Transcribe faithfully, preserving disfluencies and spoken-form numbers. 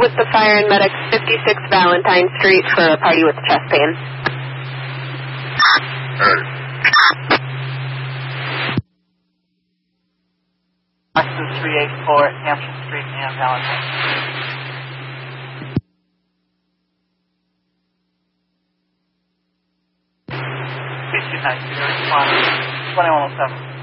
with the fire and medics, fifty-six Valentine Street for a party with chest pain. Boxes three eighty-four at Hampshire Street and Valentine. three two nine, respond twenty-one oh seven.